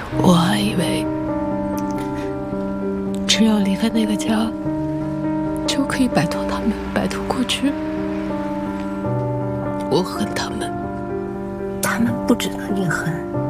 我还以为只要离开那个家，就可以摆脱他们，摆脱过去。我恨他们。 他们不值得你恨。